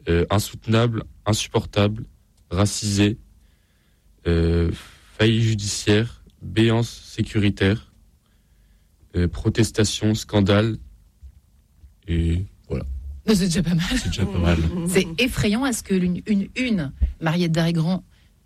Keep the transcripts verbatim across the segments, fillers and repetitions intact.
euh, insoutenable, insupportable, racisé, euh, faillite judiciaire, béance sécuritaire, euh, protestation, scandale, et voilà. C'est déjà pas mal. C'est déjà pas mal. C'est effrayant. Est-ce que une une, une Mariette Darrigrand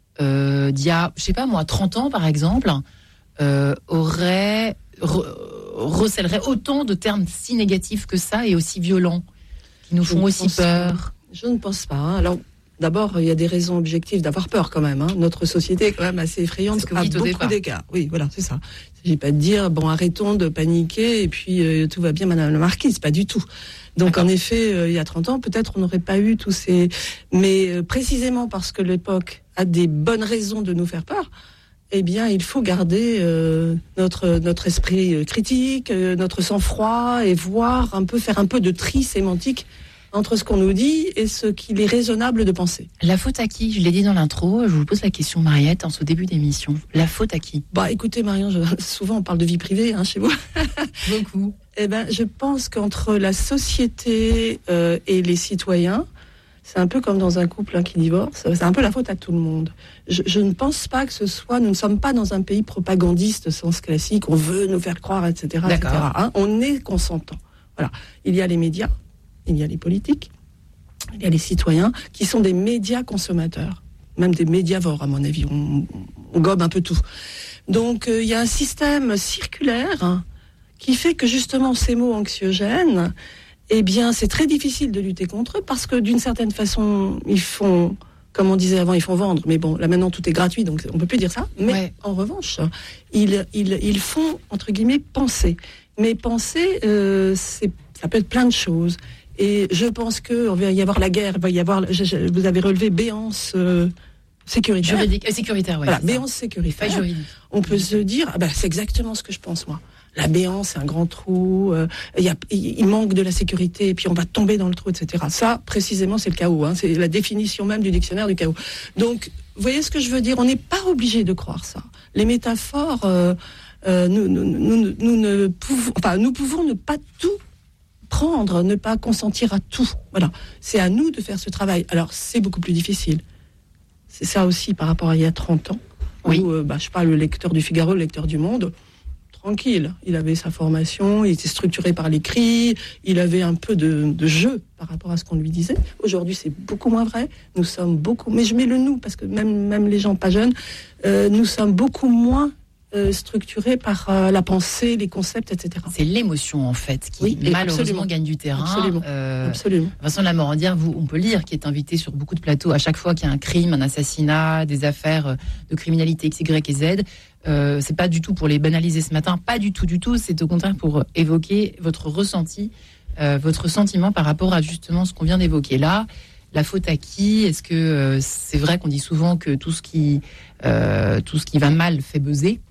euh, d'il y a, je sais pas moi, trente ans par exemple, euh, aurait re, recèlerait autant de termes si négatifs que ça et aussi violents, qui nous font aussi peur? Je ne pense pas. Hein. Alors, d'abord, il y a des raisons objectives d'avoir peur quand même. Hein. Notre société est quand même assez effrayante à beaucoup d'égards. Oui, voilà, c'est ça. Il ne s'agit pas de dire, bon, arrêtons de paniquer et puis euh, tout va bien, Madame la Marquise, pas du tout. Donc, D'accord. en effet, euh, il y a trente ans, peut-être on n'aurait pas eu tous ces... Mais euh, précisément parce que l'époque a des bonnes raisons de nous faire peur, eh bien, il faut garder euh, notre notre esprit critique, euh, notre sang-froid et voir un peu, faire un peu de tri sémantique entre ce qu'on nous dit et ce qu'il est raisonnable de penser. La faute à qui? Je l'ai dit dans l'intro, je vous pose la question, Mariette, en ce début d'émission. La faute à qui? Bah, écoutez, Marion, je, souvent on parle de vie privée hein, chez vous. Beaucoup. Eh ben, je pense qu'entre la société euh, et les citoyens, c'est un peu comme dans un couple hein, qui divorce, c'est un peu la faute à tout le monde. Je, je ne pense pas que ce soit, nous ne sommes pas dans un pays propagandiste au sens classique, on veut nous faire croire, et cetera, et cetera hein. On est consentant. Voilà. Il y a les médias, il y a les politiques, il y a les citoyens qui sont des médias consommateurs, même des médiavores à mon avis, on, on gobe un peu tout. Donc euh, il y a un système circulaire hein, qui fait que justement ces mots anxiogènes, eh bien, c'est très difficile de lutter contre eux parce que d'une certaine façon, ils font, comme on disait avant, ils font vendre. Mais bon, là maintenant, tout est gratuit, donc on peut plus dire ça. Mais ouais. en revanche, ils, ils, ils font, entre guillemets, penser. Mais penser, euh, c'est, ça peut être plein de choses. Et je pense qu'il va y avoir la guerre, il va y avoir, je, je, vous avez relevé béance euh, sécuritaire. Juridique, euh, sécuritaire, oui. Voilà, béance sécuritaire. On peut se dire, ah ben, c'est exactement ce que je pense, moi. La béance, c'est un grand trou, euh, y a, il manque de la sécurité, et puis on va tomber dans le trou, et cetera. Ça, précisément, c'est le chaos. Hein, c'est la définition même du dictionnaire du chaos. Donc, vous voyez ce que je veux dire? On n'est pas obligé de croire ça. Les métaphores, euh, euh, nous, nous, nous, nous, ne pouvons, enfin, nous pouvons ne pas tout prendre, ne pas consentir à tout. Voilà, c'est à nous de faire ce travail. Alors, c'est beaucoup plus difficile. C'est ça aussi par rapport à il y a trente ans. Oui. Où, euh, bah, je sais pas, le lecteur du Figaro, le lecteur du Monde... tranquille, il avait sa formation, il était structuré par l'écrit, il avait un peu de, de jeu par rapport à ce qu'on lui disait. Aujourd'hui, c'est beaucoup moins vrai. Nous sommes beaucoup, mais je mets le nous parce que même même les gens pas jeunes, euh, nous sommes beaucoup moins euh, structurés par euh, la pensée, les concepts, et cetera. C'est l'émotion en fait qui oui, malheureusement absolument. gagne du terrain. Absolument. Euh, absolument. Vincent Lamorandière, vous, on peut lire, qui est invité sur beaucoup de plateaux à chaque fois qu'il y a un crime, un assassinat, des affaires de criminalité X, Y et Z. Euh, c'est pas du tout pour les banaliser ce matin, pas du tout, du tout. C'est au contraire pour évoquer votre ressenti, euh, votre sentiment par rapport à justement ce qu'on vient d'évoquer là. La faute à qui? Est-ce que euh, c'est vrai qu'on dit souvent que tout ce qui, euh, tout ce qui va mal fait buzzer?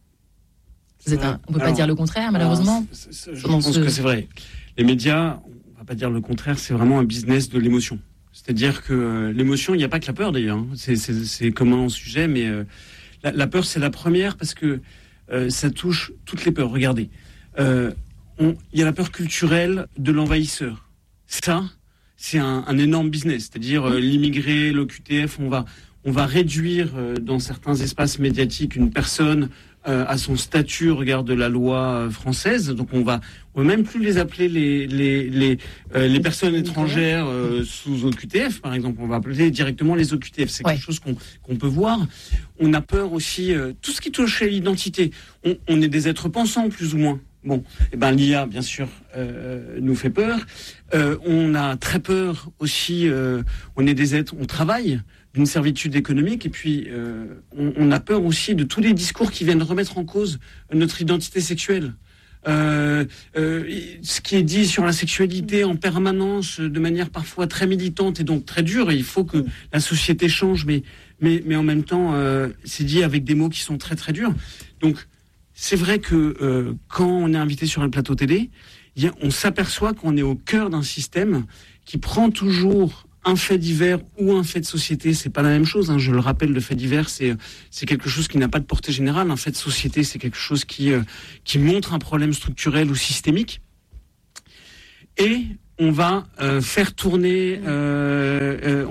Vous êtes un, on peut alors, pas dire le contraire, malheureusement. C'est, c'est, je pense ce... que c'est vrai. Les médias, on va pas dire le contraire, c'est vraiment un business de l'émotion. C'est-à-dire que euh, l'émotion, il n'y a pas que la peur d'ailleurs. Hein. C'est, c'est, c'est comment un sujet, mais euh, La, la peur, c'est la première parce que euh, ça touche toutes les peurs. Regardez, euh, il y a la peur culturelle de l'envahisseur. Ça, c'est un, un énorme business. C'est-à-dire euh, l'immigré, l'O Q T F, on va, on va réduire euh, dans certains espaces médiatiques une personne euh, à son statut, regarde de la loi française. Donc on va, on va même plus les appeler les les les euh, les personnes étrangères euh, sous O Q T F, par exemple. On va appeler directement les O Q T F. C'est ouais. quelque chose qu'on qu'on peut voir. On a peur aussi euh, tout ce qui touche à l'identité. On, on est des êtres pensants plus ou moins. Bon, eh ben l'I A bien sûr euh, nous fait peur. Euh, on a très peur aussi. Euh, on est des êtres, on travaille d'une servitude économique et puis euh, on, on a peur aussi de tous les discours qui viennent remettre en cause notre identité sexuelle. Euh, euh, ce qui est dit sur la sexualité en permanence, de manière parfois très militante et donc très dure. Et il faut que la société change, mais mais mais en même temps, euh, c'est dit avec des mots qui sont très très durs. Donc c'est vrai que euh, quand on est invité sur un plateau télé, y a, on s'aperçoit qu'on est au cœur d'un système qui prend toujours un fait divers ou un fait de société. C'est pas la même chose, hein. Je le rappelle, le fait divers, c'est c'est quelque chose qui n'a pas de portée générale. Un fait de société, c'est quelque chose qui euh, qui montre un problème structurel ou systémique. Et on va euh, faire tourner euh,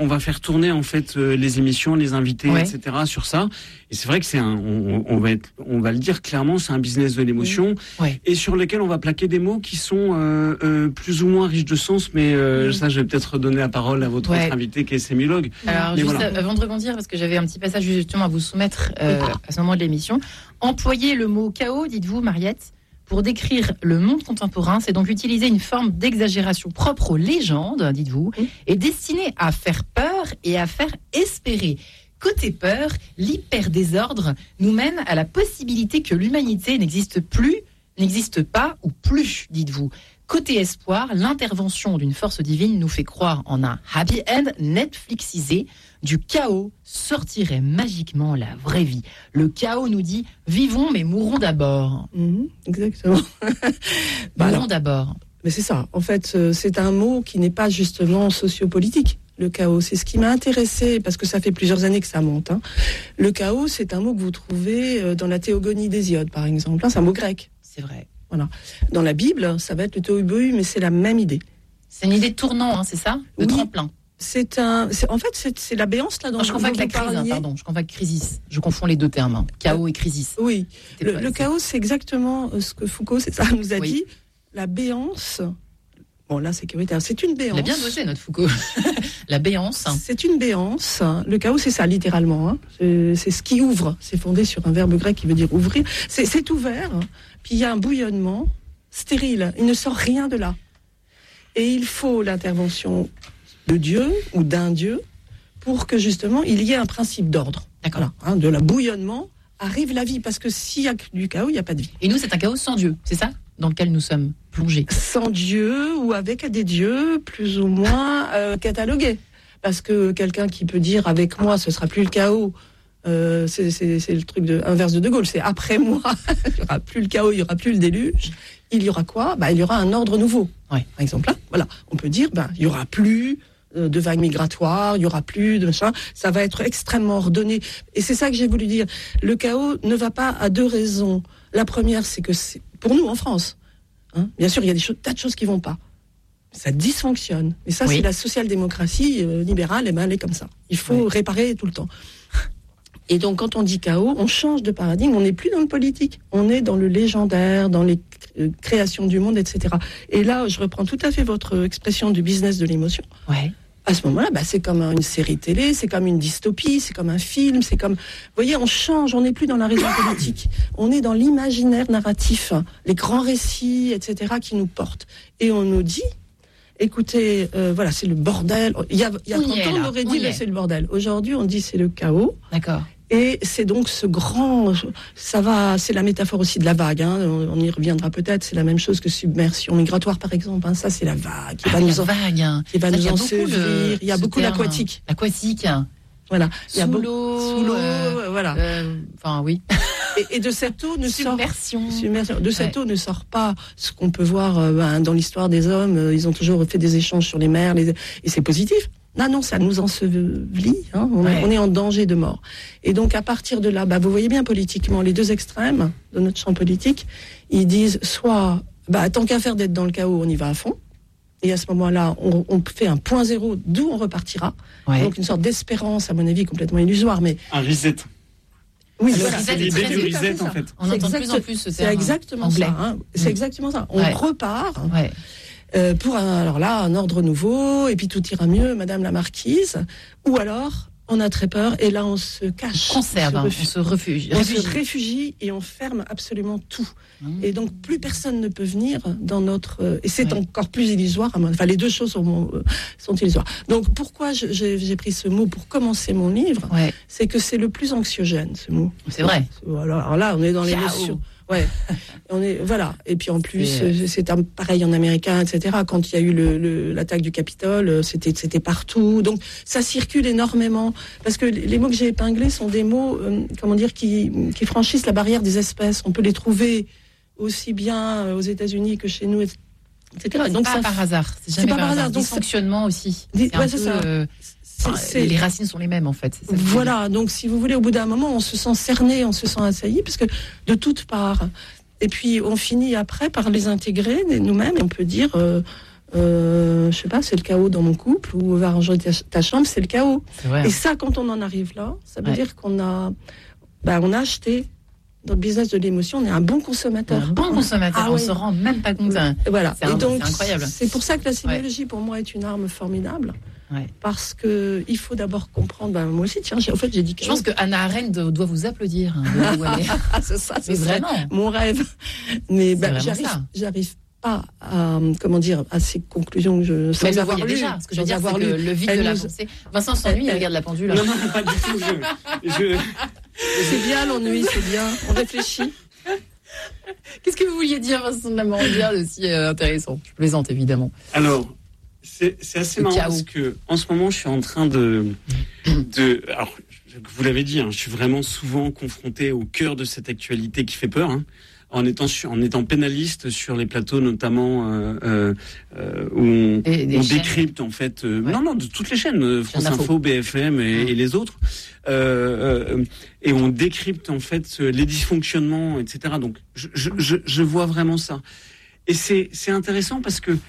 va faire tourner en fait euh, les émissions, les invités, ouais. et cetera sur ça. Et c'est vrai que c'est un, on, on va être, on va le dire clairement, c'est un business de l'émotion ouais. et sur lequel on va plaquer des mots qui sont euh, euh, plus ou moins riches de sens. Mais euh, mmh. ça, je vais peut-être donner la parole à votre ouais. autre invité qui est sémiologue. Alors, mais juste voilà. avant de rebondir, parce que j'avais un petit passage justement à vous soumettre euh, à ce moment de l'émission. Employer le mot chaos, dites-vous, Mariette, pour décrire le monde contemporain, c'est donc utiliser une forme d'exagération propre aux légendes, dites-vous, mmh. et destinée à faire peur et à faire espérer. Côté peur, l'hyper-désordre nous mène à la possibilité que l'humanité n'existe plus, n'existe pas ou plus, dites-vous. Côté espoir, l'intervention d'une force divine nous fait croire en un happy end Netflixisé. Du chaos sortirait magiquement la vraie vie. Le chaos nous dit « Vivons mais mourons d'abord mmh, ». Exactement. bah mourons d'abord. Mais c'est ça. En fait, c'est un mot qui n'est pas justement sociopolitique. Le chaos, c'est ce qui m'a intéressé, parce que ça fait plusieurs années que ça monte. Hein. Le chaos, c'est un mot que vous trouvez dans la Théogonie d'Hésiode, par exemple. C'est un mot grec. C'est vrai. Voilà. Dans la Bible, ça va être le tohu-bohu, mais c'est la même idée. C'est une idée de tournant, hein, c'est ça ? Le oui. tremplin. C'est un, c'est, en fait, c'est, c'est la béance là dans. Non, je confonds avec la crise, hein, pardon. Je confonds avec crisis. Je confonds les deux termes, hein. Chaos et crisis. Oui. Le, pas, le chaos, c'est exactement ce que Foucault, c'est ça, nous a oui. dit. La béance. Bon, là, sécuritaire. C'est une béance. Il a bien bossé, notre Foucault. La béance. C'est une béance. Le chaos, c'est ça, littéralement. Hein. C'est, c'est ce qui ouvre. C'est fondé sur un verbe grec qui veut dire ouvrir. C'est, c'est ouvert. Hein. Puis il y a un bouillonnement stérile. Il ne sort rien de là. Et il faut l'intervention de Dieu ou d'un Dieu pour que justement il y ait un principe d'ordre. D'accord. Voilà, hein, de la bouillonnement arrive la vie, parce que s'il y a du chaos, il n'y a pas de vie. Et nous, c'est un chaos sans Dieu, c'est ça, dans lequel nous sommes plongés. Sans Dieu ou avec des dieux plus ou moins euh, catalogués. Parce que quelqu'un qui peut dire avec moi, ce sera plus le chaos. Euh, c'est, c'est, c'est le truc de, inverse de De Gaulle, c'est après moi, il n'y aura plus le chaos, il n'y aura plus le déluge. Il y aura quoi ? Bah, il y aura un ordre nouveau. Ouais. Par exemple, là, voilà, on peut dire, bah, il n'y aura plus de vagues migratoires, il y aura plus de machin, ça va être extrêmement ordonné. Et c'est ça que j'ai voulu dire. Le chaos ne va pas à deux raisons. La première, c'est que c'est pour nous en France. Hein, bien sûr, il y a des choses, tas de choses qui vont pas. Ça dysfonctionne. Et ça, oui. c'est la social-démocratie euh, libérale, et ben elle est comme ça. Il faut oui. réparer tout le temps. Et donc, quand on dit chaos, on change de paradigme. On n'est plus dans le politique. On est dans le légendaire, dans les créations du monde, et cetera. Et là, je reprends tout à fait votre expression du business de l'émotion. Ouais. À ce moment-là, bah, c'est comme une série télé, c'est comme une dystopie, c'est comme un film, c'est comme... Vous voyez, on change, on n'est plus dans la raison politique. On est dans l'imaginaire narratif, les grands récits, et cetera, qui nous portent. Et on nous dit... Écoutez, euh, voilà, c'est le bordel. Il y a, il y a trente ans, on aurait dit, là, c'est le bordel. Aujourd'hui, on dit c'est le chaos. D'accord. Et c'est donc ce grand, ça va, c'est la métaphore aussi de la vague. Hein, on, on y reviendra peut-être. C'est la même chose que submersion migratoire, par exemple. Hein, ça, c'est la vague qui ah, va nous en, vague, hein. qui va ça, nous ensevelir. Il y a beaucoup terme, l'aquatique. L'aquatique. Voilà. Sous il y a l'eau. Sous l'eau. Euh, voilà. Enfin, euh, oui. Et, et de cette eau ne submersion. sort. Submersion. De cette ouais. eau ne sort pas ce qu'on peut voir euh, ben, dans l'histoire des hommes. Euh, ils ont toujours fait des échanges sur les mers, les... et c'est positif. Non, non, ça nous ensevelit. Hein, on, ouais. on est en danger de mort. Et donc, à partir de là, bah, vous voyez bien politiquement, les deux extrêmes de notre champ politique, ils disent soit, bah, tant qu'à faire d'être dans le chaos, on y va à fond. Et à ce moment-là, on, on fait un point zéro, d'où on repartira. Ouais. Donc, une sorte d'espérance, à mon avis, complètement illusoire. Mais... Un reset. Oui, voilà, c'est l'idée du reset, en fait. On entend de plus en plus ce terme. C'est exactement anglais. ça. Hein. C'est mmh. exactement ça. On ouais. repart. Ouais. Euh, pour un, alors là, un ordre nouveau, et puis tout ira mieux, Madame la Marquise. Ou alors, on a très peur, et là, on se cache. On conserve, on se, on se refugie. On réfugie. se réfugie, et on ferme absolument tout. Mmh. Et donc, plus personne ne peut venir dans notre... Euh, et c'est ouais. encore plus illusoire. Enfin, les deux choses sont, euh, sont illusoires. Donc, pourquoi je, j'ai, j'ai pris ce mot pour commencer mon livre ouais. C'est que c'est le plus anxiogène, ce mot. C'est vrai. Alors, alors là, on est dans l'émotion. Ouais, on est voilà. Et puis en plus, c'est, c'est un, pareil en américain, et cetera. Quand il y a eu le, le, l'attaque du Capitole, c'était c'était partout. Donc ça circule énormément parce que les mots que j'ai épinglés sont des mots, euh, comment dire, qui qui franchissent la barrière des espèces. On peut les trouver aussi bien aux États-Unis que chez nous, et cetera. C'est donc pas ça, par hasard. C'est jamais c'est pas par hasard. Donc dysfonctionnement aussi. C'est c'est ouais, un c'est peu, ça. Euh, Enfin, c'est, les racines sont les mêmes en fait. C'est voilà, donc si vous voulez, au bout d'un moment, on se sent cerné, on se sent assailli, parce que de toutes parts. Et puis on finit après par les intégrer nous-mêmes. On peut dire, euh, euh, je sais pas, c'est le chaos dans mon couple, ou va ranger ta, ta chambre, c'est le chaos. C'est vrai. Et ça, quand on en arrive là, ça veut Ouais. dire qu'on a, bah, on a acheté dans le business de l'émotion, on est un bon consommateur. Un bon consommateur, Ah on ouais. se rend même pas compte. hein. Voilà. C'est un- Et donc, c'est incroyable. c'est pour ça que la sémiologie, pour moi, est une arme formidable. Ouais. Parce que il faut d'abord comprendre. Bah, moi aussi, tiens, j'ai, en fait, j'ai dit. Je pense que Hannah Arendt doit doit vous applaudir. hein, de vous aller. Ah, c'est ça, Mais c'est vraiment. mon rêve. Mais bah, vraiment j'arrive, ça. j'arrive pas à, comment dire, à ces conclusions que je, sans Mais le avoir voyez lu. déjà. Ce que je veux sans dire, c'est avoir que lu. le vide Elle de la nous- pensée. Vincent s'ennuie, il regarde la pendule. Non, non, pas du tout. Je, je- C'est bien l'ennui, c'est bien. On réfléchit. Qu'est-ce que vous vouliez dire, Vincent de la Morandière, de si euh, intéressant? Je plaisante, évidemment. Alors, c'est, c'est assez Le marrant chaos. parce que en ce moment, je suis en train de, de, alors, je- vous l'avez dit, hein, je suis vraiment souvent confronté au cœur de cette actualité qui fait peur. Hein, en étant sur- en étant pénaliste sur les plateaux, notamment euh, euh, euh, où on, Des- des on chaînes. décrypte en fait, euh, Ouais. non non, de toutes les chaînes, euh, France d'info. Info, B F M et, Mmh. et les autres, euh, euh, et on décrypte en fait euh, les dysfonctionnements, et cetera. Donc je, je, je, je vois vraiment ça, et c'est c'est intéressant parce que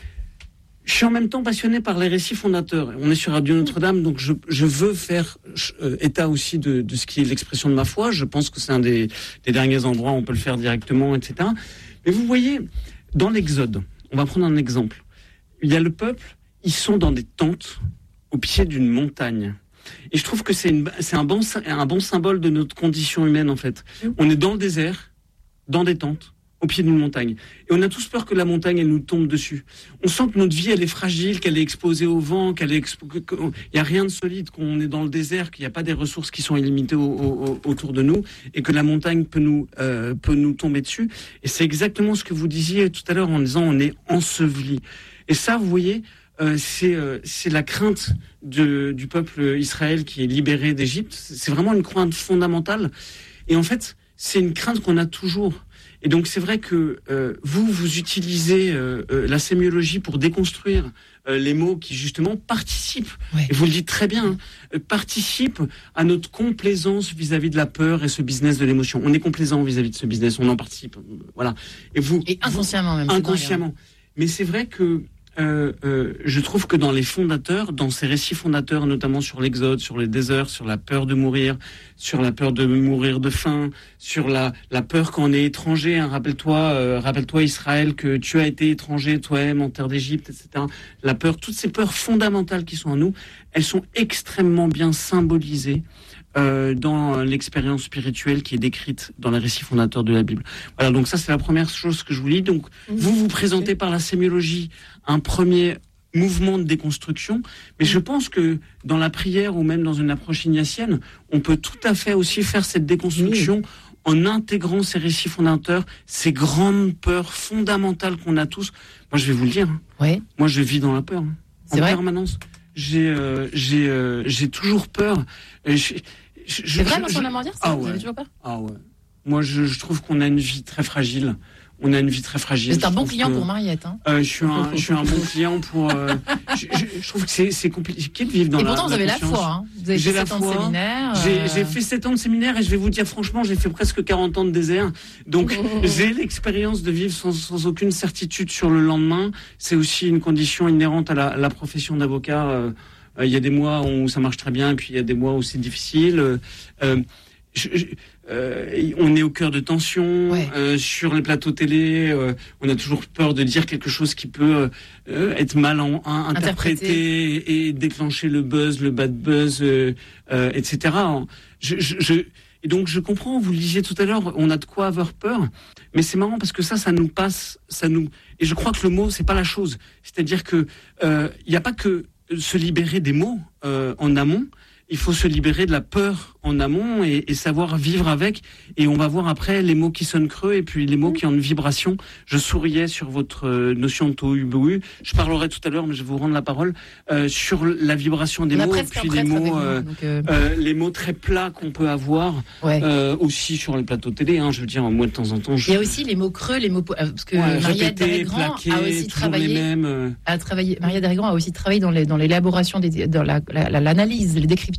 je suis en même temps passionné par les récits fondateurs. On est sur Radio Notre-Dame, donc je, je veux faire euh, état aussi de, de ce qui est l'expression de ma foi. Je pense que c'est un des, des derniers endroits où on peut le faire directement, et cetera. Mais vous voyez, dans l'Exode, on va prendre un exemple. Il y a le peuple, ils sont dans des tentes au pied d'une montagne. Et je trouve que c'est, une, c'est un, bon, un bon symbole de notre condition humaine, en fait. On est dans le désert, dans des tentes, au pied d'une montagne. Et on a tous peur que la montagne, elle nous tombe dessus. On sent que notre vie, elle est fragile, qu'elle est exposée au vent, qu'elle est expo... qu'il n'y a rien de solide, qu'on est dans le désert, qu'il n'y a pas des ressources qui sont illimitées au, au, autour de nous, et que la montagne peut nous, euh, peut nous tomber dessus. Et c'est exactement ce que vous disiez tout à l'heure en disant on est enseveli. Et ça, vous voyez, euh, c'est, euh, c'est la crainte de, du peuple Israël qui est libéré d'Égypte. C'est vraiment une crainte fondamentale. Et en fait, c'est une crainte qu'on a toujours. Et donc c'est vrai que euh, vous, vous utilisez euh, euh, la sémiologie pour déconstruire euh, les mots qui justement participent, Ouais. et vous le dites très bien, hein, euh, participent à notre complaisance vis-à-vis de la peur et ce business de l'émotion. On est complaisant vis-à-vis de ce business, on en participe, euh, voilà. Et vous, Et inconsciemment même. vous, c'est dingue, hein. inconsciemment. Mais c'est vrai que euh, euh, je trouve que dans les fondateurs, dans ces récits fondateurs, notamment sur l'Exode, sur les déserts, sur la peur de mourir, sur la peur de mourir de faim, sur la, la peur quand on est étranger, hein, rappelle-toi, euh, rappelle-toi Israël que tu as été étranger toi-même en terre d'Égypte, et cetera. La peur, toutes ces peurs fondamentales qui sont en nous, elles sont extrêmement bien symbolisées euh, dans l'expérience spirituelle qui est décrite dans les récits fondateurs de la Bible. Voilà, donc ça c'est la première chose que je vous dis. Donc vous vous présentez par la sémiologie un premier mouvement de déconstruction, mais je pense que dans la prière ou même dans une approche ignatienne, on peut tout à fait aussi faire cette déconstruction en intégrant ces récits fondateurs, ces grandes peurs fondamentales qu'on a tous. Moi, je vais vous le dire, hein. Ouais. Moi, je vis dans la peur, hein, C'est en vrai permanence. J'ai, euh, j'ai, euh, j'ai toujours peur. Et je- je- je- C'est vrai, je- Vincent je- de la Morandière, ça, Ah vous ouais. avez toujours peur? Ah ouais. Moi, je, je trouve qu'on a une vie très fragile. On a une vie très fragile. C'est un Je bon trouve client que- pour Mariette. Hein. euh, je suis un, je suis un bon client pour. euh, je, je- je trouve que c'est, c'est compliqué de vivre dans Et la. pourtant, vous avez la conscience. foi. Hein. Vous avez J'ai fait la sept ans de foi. séminaire. J'ai, euh, j'ai fait sept ans de séminaire et je vais vous dire franchement, j'ai fait presque quarante ans de désert. Donc, j'ai l'expérience de vivre sans, sans aucune certitude sur le lendemain. C'est aussi une condition inhérente à la, à la profession d'avocat. Euh, euh, il y a des mois où ça marche très bien, et puis il y a des mois où c'est difficile. Euh, euh, je, je, euh, on est au cœur de tensions, Ouais. euh, sur les plateaux télé, euh, on a toujours peur de dire quelque chose qui peut euh, être mal en, en- interprété, Interprété. et déclencher le buzz, le bad buzz, euh, euh, et cetera. Je, je, je, et donc je comprends, vous le disiez tout à l'heure, on a de quoi avoir peur, mais c'est marrant parce que ça, ça nous passe, ça nous. Et je crois que le mot, c'est pas la chose. C'est-à-dire que il n'y a pas que se libérer des mots euh, en amont. Il faut se libérer de la peur en amont et, et savoir vivre avec. Et on va voir après les mots qui sonnent creux et puis les mots qui ont une vibration. Je souriais sur votre euh, notion de tohu-bohu. Je parlerai tout à l'heure, mais je vais vous rendre la parole, euh, sur la vibration des On a mots et presque un puis les prêtre avec mots, nous, euh, donc, euh, euh, les mots très plats qu'on peut avoir ouais. euh, aussi sur les plateaux télé. Hein, je veux dire, moi de temps en temps, je... Il y a aussi les mots creux, les mots po- euh, parce que Ouais, Mariette répéter, Dérégran plaquer, a aussi toujours travaillé. les mêmes. euh, A travaillé. Mariette Dérégran a aussi travaillé dans les, dans l'élaboration des, dans la, la- la- l'analyse, le décryptage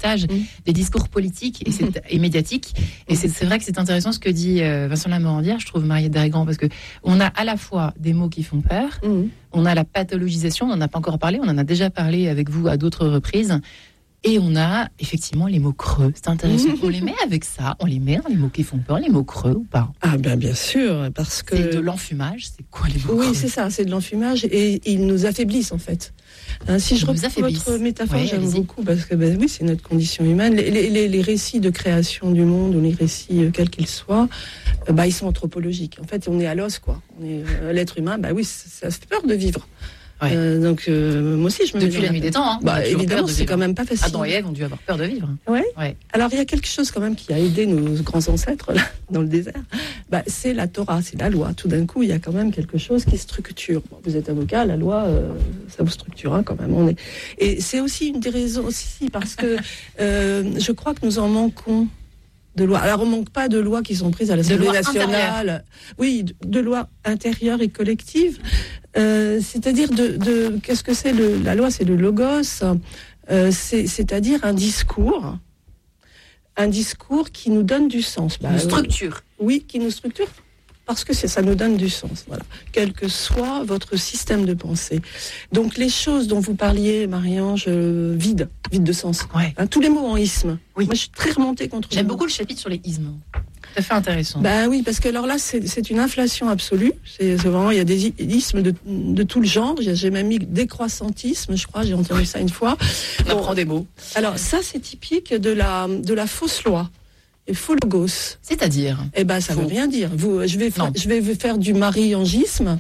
décryptage mmh. des discours politiques et, c'est, et médiatiques. Et c'est, c'est vrai que c'est intéressant ce que dit euh, Vincent Lamorandière, je trouve, Mariette Darigrand, parce que on a à la fois des mots qui font peur, mmh. on a la pathologisation, on n'en a pas encore parlé, on en a déjà parlé avec vous à d'autres reprises. Et on a effectivement les mots creux. C'est intéressant. On les met avec ça. On les met dans les mots qui font peur, les mots creux ou pas? Ah ben bien sûr, parce que... C'est de l'enfumage. C'est quoi les mots oui, creux? Oui, c'est ça. C'est de l'enfumage et ils nous affaiblissent en fait. Hein, si ils je reprends votre métaphore, ouais, j'aime allez-y. beaucoup parce que ben, oui, c'est notre condition humaine. Les, les, les récits de création du monde ou les récits, euh, quels qu'ils soient, euh, bah, ils sont anthropologiques. En fait, on est à l'os, quoi. On est, euh, l'être humain, bah oui, ça, ça fait peur de vivre. Ouais. Euh, donc euh, moi aussi je me depuis la nuit des temps hein, bah, évidemment c'est quand même pas facile. Adam et Ève ont dû avoir peur de vivre. Ouais. ouais. Alors il y a quelque chose quand même qui a aidé nos grands ancêtres là, dans le désert. Bah, c'est la Torah, c'est la loi. Tout d'un coup il y a quand même quelque chose qui structure. Bon, vous êtes avocat, la loi euh, ça vous structure hein, quand même. On est... Et c'est aussi une des raisons aussi parce que euh, je crois que nous en manquons. De lois. Alors on manque pas de lois qui sont prises à l'Assemblée nationale. Intérieures. Oui, de, de lois intérieures et collectives. Euh, c'est-à-dire de, de qu'est-ce que c'est le, la loi? C'est le logos. Euh, c'est, c'est-à-dire un discours, un discours qui nous donne du sens. Bah, une structure. Euh, oui, qui nous structure. Parce que c'est, ça nous donne du sens, voilà. Quel que soit votre système de pensée. Donc les choses dont vous parliez, Marie-Ange, euh, vides, vides de sens. Ouais. Hein, tous les mots en isme. Oui. Moi, je suis très remontée contre. J'aime beaucoup le chapitre sur les ismes. Tout à fait intéressant. Ben oui, parce que alors là, c'est, c'est une inflation absolue. C'est, c'est vraiment, il y a des ismes de, de tout le genre. J'ai, j'ai même mis décroissantisme, je crois. J'ai entendu ça une fois. On bon, apprend des mots. Alors ça, c'est typique de la de la fausse loi. Et faux logos. C'est-à-dire? Eh ben, ça ne veut rien dire. Vous, je vais, fa- je vais vous faire du mariangisme,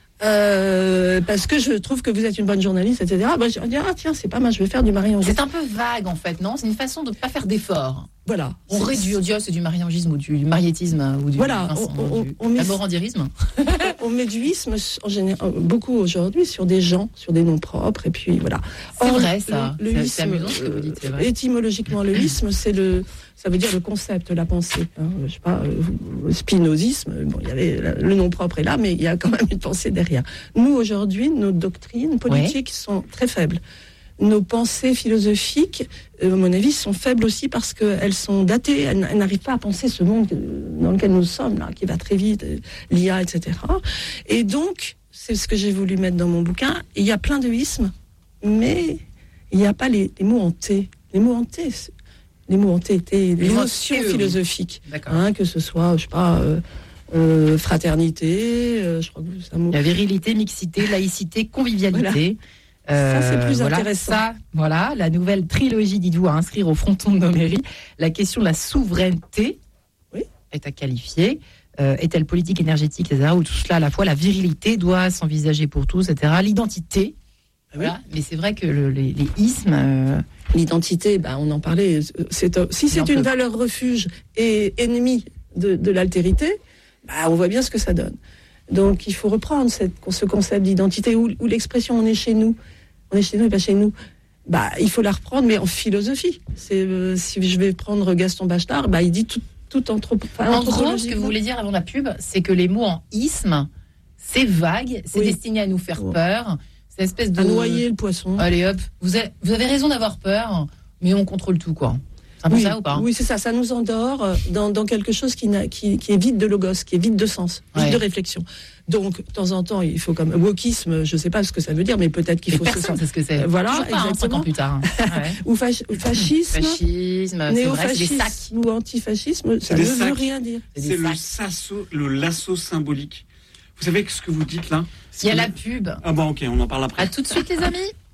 euh, parce que je trouve que vous êtes une bonne journaliste, et cetera. Ben, je vais dire, ah, tiens, c'est pas mal, je vais faire du mariangisme. C'est un peu vague, en fait, non? C'est une façon de ne pas faire d'efforts. Voilà. On c'est, réduit au dieu, c'est du mariangisme, ou du mariétisme, ou du, voilà, Vincent, on, on, du on met, amorandirisme. On met du isme, en général, beaucoup aujourd'hui, sur des gens, sur des noms propres, et puis voilà. C'est Or, vrai, ça. Le, le c'est, isme, c'est amusant ce que vous dites, c'est vrai. Étymologiquement, le isme, c'est le, ça veut dire le concept, la pensée. Hein, je sais pas, euh, spinozisme, bon, il y avait, le nom propre est là, mais il y a quand même une pensée derrière. Nous, aujourd'hui, nos doctrines politiques ouais. sont très faibles. Nos pensées philosophiques, euh, à mon avis, sont faibles aussi parce qu'elles sont datées, elles, elles n'arrivent pas à penser ce monde dans lequel nous sommes, là, qui va très vite, euh, l'I A, et cetera. Et donc, c'est ce que j'ai voulu mettre dans mon bouquin, il y a plein de ismes, mais il n'y a pas les, les mots en T. Les mots en T, les mots en T étaient les notions philosophiques, hein, que ce soit, je sais pas... Euh, Euh, fraternité, euh, je crois que c'est un mot. La virilité, mixité, laïcité, convivialité. Voilà. Euh, ça, c'est plus voilà, intéressant. Ça, voilà, la nouvelle trilogie, dites-vous, à inscrire au fronton de nos mairies. La question de la souveraineté oui. est à qualifier. Euh, est-elle politique, énergétique, et cetera. Ou tout cela à la fois, la virilité doit s'envisager pour tous, et cetera. L'identité. Ah oui. Voilà. Mais c'est vrai que le, les, les ismes... Euh... L'identité, bah, on en parlait. C'est, si c'est une valeur refuge et ennemie de, de l'altérité, bah, on voit bien ce que ça donne. Donc il faut reprendre cette, ce concept d'identité où, où l'expression on est chez nous, on est chez nous et pas chez nous. Bah, il faut la reprendre, mais en philosophie. C'est, euh, si je vais prendre Gaston Bachelard, bah, il dit tout, tout anthropo- enfin, en gros, ce que vous voulez dire avant la pub, c'est que les mots en isme, c'est vague, c'est oui. destiné à nous faire ouais. peur. C'est une espèce de... À noyer le poisson. Allez hop, vous avez, vous avez raison d'avoir peur, mais on contrôle tout, quoi. C'est un peu oui, ça ou pas? Oui, c'est ça. Ça nous endort dans, dans quelque chose qui, n'a, qui, qui est vide de logos, qui est vide de sens, vide ouais. de réflexion. Donc, de temps en temps, il faut comme wokisme, je ne sais pas ce que ça veut dire, mais peut-être qu'il mais faut... Personne ne sait ce que c'est. Euh, voilà, pas, exactement. Hein, cinq ans plus tard. Ouais. ou, fach, ou fascisme, fascisme néofascisme vrai, ou antifascisme, ça ne sacs. veut rien dire. C'est, c'est le, sasso, le lasso symbolique. Vous savez ce que vous dites là? Il y a la pub. Ah bon, ok, on en parle après. À tout de suite, les amis.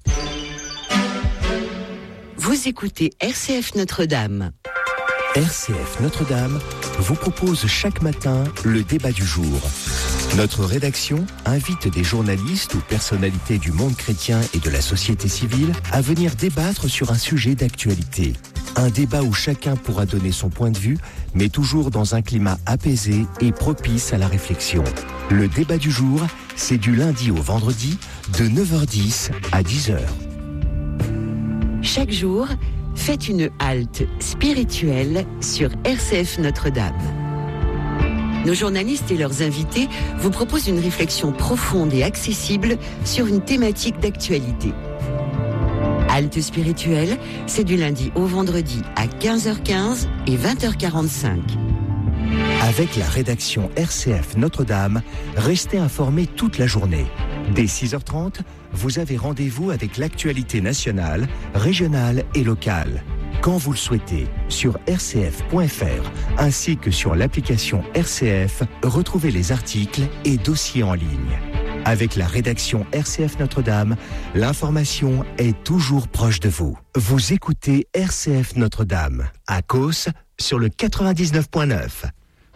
Vous écoutez R C F Notre-Dame. R C F Notre-Dame vous propose chaque matin le débat du jour. Notre rédaction invite des journalistes ou personnalités du monde chrétien et de la société civile à venir débattre sur un sujet d'actualité. Un débat où chacun pourra donner son point de vue, mais toujours dans un climat apaisé et propice à la réflexion. Le débat du jour, c'est du lundi au vendredi, de neuf heures dix à dix heures. Chaque jour, faites une halte spirituelle sur R C F Notre-Dame. Nos journalistes et leurs invités vous proposent une réflexion profonde et accessible sur une thématique d'actualité. Halte spirituelle, c'est du lundi au vendredi à quinze heures quinze et vingt heures quarante-cinq. Avec la rédaction R C F Notre-Dame, restez informés toute la journée. Dès six heures trente, vous avez rendez-vous avec l'actualité nationale, régionale et locale. Quand vous le souhaitez, sur r c f point f r ainsi que sur l'application R C F, retrouvez les articles et dossiers en ligne. Avec la rédaction R C F Notre-Dame, l'information est toujours proche de vous. Vous écoutez R C F Notre-Dame, à Causse, sur le quatre-vingt-dix-neuf point neuf.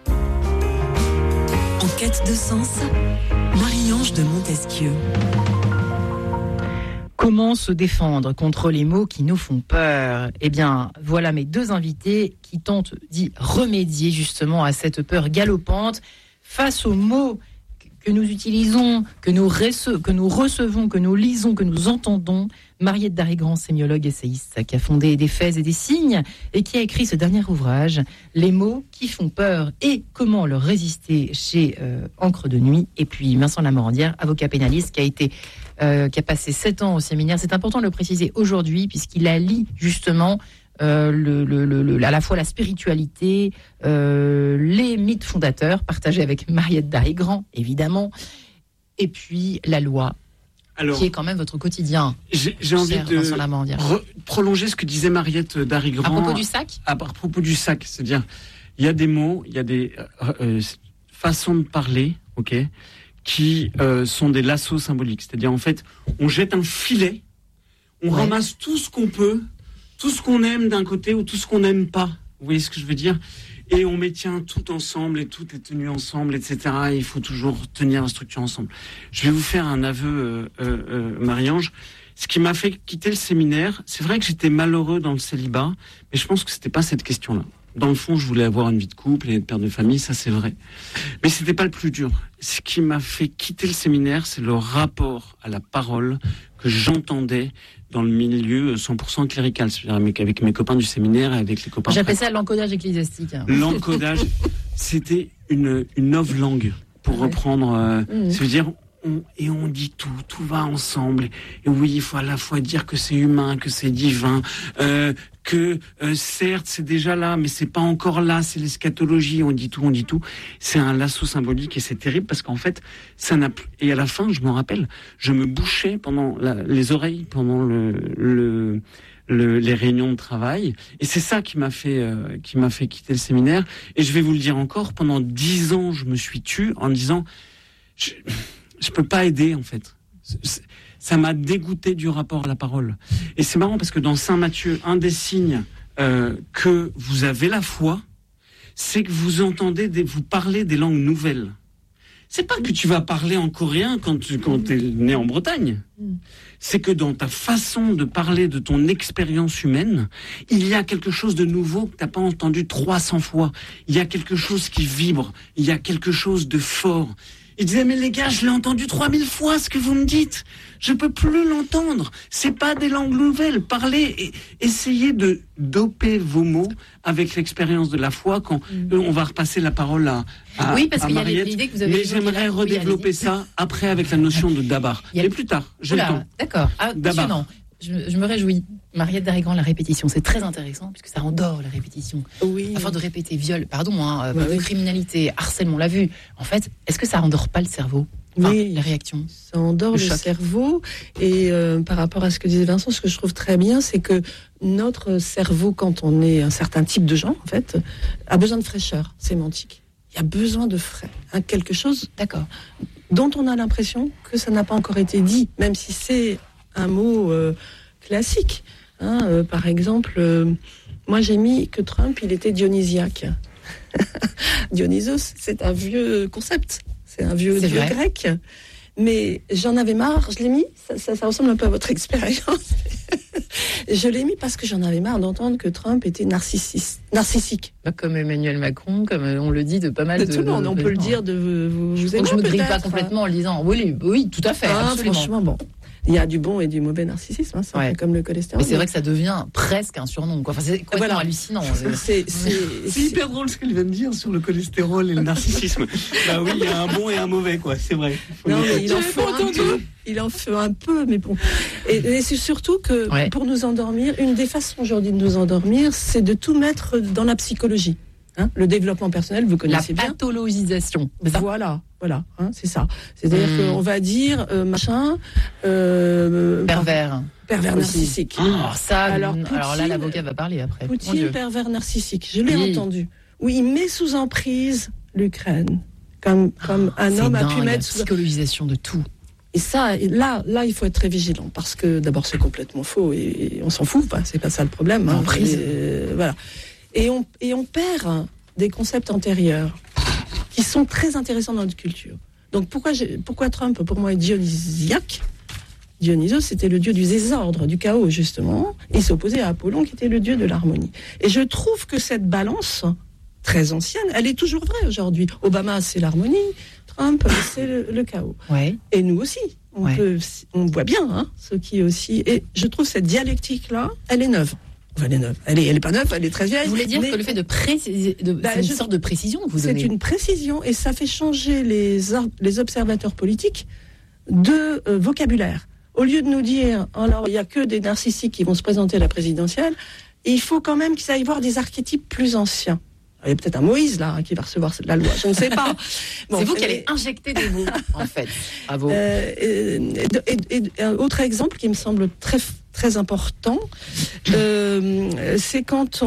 En quête de sens, Marie-Ange de Montesquieu. Comment se défendre contre les mots qui nous font peur ? Eh bien, voilà mes deux invités qui tentent d'y remédier justement à cette peur galopante face aux mots que nous utilisons, que nous, rece- que nous recevons, que nous lisons, que nous entendons. Mariette Darigrand, sémiologue essayiste, qui a fondé Des faits et des signes et qui a écrit ce dernier ouvrage, Les mots qui font peur et comment leur résister, chez euh, Encre de Nuit. Et puis Vincent Lamorandière, avocat pénaliste, qui a été euh, qui a passé sept ans au séminaire. C'est important de le préciser aujourd'hui puisqu'il allie justement Euh, le, le, le, à la fois la spiritualité, euh, les mythes fondateurs partagés avec Mariette Darigrand, évidemment, et puis la loi, alors, qui est quand même votre quotidien. J'ai, j'ai envie de re- prolonger ce que disait Mariette Darigrand. À propos du sac à, à propos du sac, c'est-à-dire, il y a des mots, il y a des euh, euh, façons de parler, ok, qui euh, sont des lassos symboliques. C'est-à-dire, en fait, on jette un filet, on ouais. ramasse tout ce qu'on peut, tout ce qu'on aime d'un côté ou tout ce qu'on n'aime pas. Vous voyez ce que je veux dire ? Et on met tiens tout ensemble et tout est tenu ensemble, et cetera. Et il faut toujours tenir la structure ensemble. Je vais vous faire un aveu, euh, euh, Marie-Ange. Ce qui m'a fait quitter le séminaire, c'est vrai que j'étais malheureux dans le célibat, mais je pense que c'était pas cette question-là. Dans le fond, je voulais avoir une vie de couple et être père de famille, ça c'est vrai. Mais c'était pas le plus dur. Ce qui m'a fait quitter le séminaire, c'est le rapport à la parole que j'entendais dans le milieu cent pour cent clérical, c'est-à-dire avec mes copains du séminaire et avec les copains... J'appelle ça l'encodage ecclésiastique. L'encodage, c'était une, une novlangue, pour ouais. reprendre... Euh, mmh. C'est-à-dire, on, et on dit tout, tout va ensemble. Et oui, il faut à la fois dire que c'est humain, que c'est divin, euh, que euh, certes, c'est déjà là, mais c'est pas encore là, c'est l'eschatologie, on dit tout, on dit tout. C'est un lasso symbolique et c'est terrible parce qu'en fait, ça n'a plus... Et à la fin, je m'en rappelle, je me bouchais pendant la, les oreilles, pendant le... le Le, les réunions de travail, et c'est ça qui m'a fait euh, qui m'a fait quitter le séminaire. Et je vais vous le dire encore, pendant dix ans, je me suis tue en me disant, je, je peux pas aider en fait. C'est, ça m'a dégoûté du rapport à la parole. Et c'est marrant parce que dans Saint Matthieu, un des signes euh, que vous avez la foi, c'est que vous entendez, des, vous parlez des langues nouvelles. C'est pas que tu vas parler en coréen quand tu quand t'es né en Bretagne. C'est que dans ta façon de parler de ton expérience humaine, il y a quelque chose de nouveau que t'as pas entendu trois cents fois. Il y a quelque chose qui vibre. Il y a quelque chose de fort. Il disait, mais les gars, je l'ai entendu trois mille fois, ce que vous me dites. Je peux plus l'entendre. C'est pas des langues nouvelles. Parlez et essayez de doper vos mots avec l'expérience de la foi quand mmh. on va repasser la parole à, à, oui, parce à qu'il Mariette. Y a l'idée que vous avez mais j'aimerais là. redévelopper oui, ça après avec la notion de dabar. Il y a... Mais plus tard, j'ai Oula, le temps. D'accord. Ah, passionnant. Je, je me réjouis. Mariette Darigrand, la répétition, c'est très intéressant puisque ça endort la répétition. Oui. À force de répéter viol, pardon, hein, oui, oui. criminalité, harcèlement, on l'a vu. En fait, est-ce que ça endort pas le cerveau ? Enfin, oui, la réaction. Ça endort le, le cerveau. Et euh, par rapport à ce que disait Vincent, ce que je trouve très bien, c'est que notre cerveau, quand on est un certain type de gens, en fait, a besoin de fraîcheur sémantique. Il y a besoin de frais. Hein, quelque chose, d'accord, dont on a l'impression que ça n'a pas encore été dit, même si c'est un mot euh, classique. Hein, euh, par exemple, euh, moi j'ai mis que Trump, il était dionysiaque. Dionysos, c'est un vieux concept. C'est un vieux, c'est vieux grec. Mais j'en avais marre, je l'ai mis, ça, ça, ça ressemble un peu à votre expérience. Je l'ai mis parce que j'en avais marre d'entendre que Trump était narcissique. narcissique. Comme Emmanuel Macron, comme on le dit de pas mal de... de tout le monde, on peut le dire de vous, vous je, aimez, je me grille pas peut-être, complètement hein. En le disant, oui, oui, tout à fait, ah, absolument. Franchement, bon. Il y a du bon et du mauvais narcissisme, hein, c'est Ouais. comme le cholestérol. Mais c'est vrai que ça devient presque un surnom, quoi. Enfin, c'est complètement Voilà. hallucinant. c'est, c'est, C'est c'est- hyper drôle ce qu'elle vient de dire sur le cholestérol et le narcissisme. Bah oui, il y a un bon et un mauvais, quoi, c'est vrai. Faut Non, le dire. mais il en J'avais faut pas un entendu. peu. Il en faut un peu, mais bon. Et, et c'est surtout que Ouais. pour nous endormir, une des façons aujourd'hui de nous endormir, c'est de tout mettre dans la psychologie. Hein, le développement personnel, vous La connaissez bien. pathologisation. c'est ça Voilà, voilà, hein, c'est ça. C'est-à-dire Hmm. qu'on va dire euh, machin, euh, Pervers. pervers Aussi. narcissique. Alors ça, Alors, alors, alors là, Poutine- l'avocat va parler après. Mon Poutine, Dieu. pervers narcissique, je l'ai Oui. entendu. Oui, il met sous emprise l'Ukraine, comme comme un C'est homme a dingue, pu la mettre sous. psychologisation de tout. Et ça, et là, là, il faut être très vigilant parce que d'abord c'est complètement faux et, et on s'en fout. Enfin, c'est pas ça le problème. hein. Emprise. Et, euh, voilà. Et on et on perd des concepts antérieurs qui sont très intéressants dans notre culture. Donc pourquoi j'ai- pourquoi Trump pour moi est dionysiaque? Dionysos, c'était le dieu du désordre, du chaos justement. Et il s'opposait à Apollon qui était le dieu de l'harmonie. Et je trouve que cette balance très ancienne, elle est toujours vraie aujourd'hui. Obama, c'est l'harmonie. Trump, c'est le, le chaos. Ouais. Et nous aussi. On, Ouais. peut, on voit bien hein, ce qui est aussi. Et je trouve cette dialectique-là, elle est neuve. Enfin, elle est neuve. Elle est, elle est pas neuve, elle est très vieille. Vous voulez dire mais que le fait de préciser, de, Bah, c'est une je- sorte de précision que vous c'est donnez. une précision et ça fait changer les, ar- les observateurs politiques de euh, vocabulaire. Au lieu de nous dire, alors il y a que des narcissiques qui vont se présenter à la présidentielle, il faut quand même qu'ils aillent voir des archétypes plus anciens. Il y a peut-être un Moïse là hein, qui va recevoir la loi, je ne sais pas. Bon, c'est vous qui mais- allez injecter des mots, en fait. Bravo. Euh, et, et- et un autre exemple qui me semble très très important, euh, c'est quand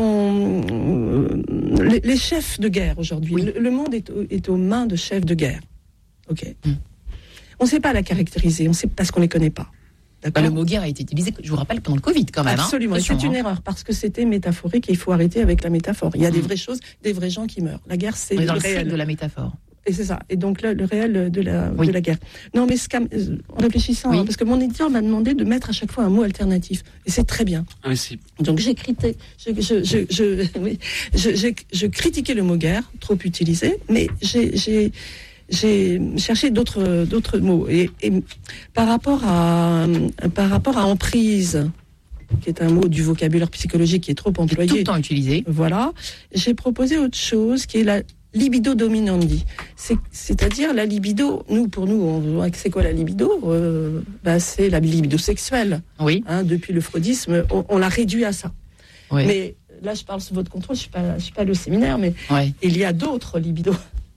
on les, les chefs de guerre aujourd'hui. Oui. Le, le monde est, au- est aux mains de chefs de guerre. Ok. Mm. On ne sait pas la caractériser, on sait parce qu'on les connaît pas. Bah, D'accord. le mot guerre a été utilisé, je vous rappelle, pendant le Covid, quand même. hein. Absolument. Et Attention, c'est une hein. erreur parce que c'était métaphorique et il faut arrêter avec la métaphore. Il y a des Mm. vraies choses, des vrais gens qui meurent. La guerre, c'est On est le dans le réel. cercle de la métaphore. Et c'est ça. Et donc là, le réel de la, Oui. de la guerre. Non, mais ce qu'a- euh, en réfléchissant, Oui. hein, parce que mon éditeur m'a demandé de mettre à chaque fois un mot alternatif. Et c'est très bien. Ah oui, c'est- Donc j'ai critiqué, je, je, je, je, oui, je, j'ai- je critiquais le mot guerre, trop utilisé, mais j'ai, j'ai, j'ai cherché d'autres, d'autres mots. Et, et par rapport à, par rapport à emprise, qui est un mot du vocabulaire psychologique qui est trop Qui est tout le employé, temps utilisé. voilà, j'ai proposé autre chose qui est la libido dominandi. C'est, c'est-à-dire la libido, nous, pour nous, on voit que c'est quoi la libido euh, bah, c'est la libido sexuelle. Oui. Hein, depuis le freudisme, on, on l'a réduit à ça. Oui. Mais là, je parle sous votre contrôle, je ne suis, pas- je suis pas le séminaire, mais Ouais. il y a d'autres libidos,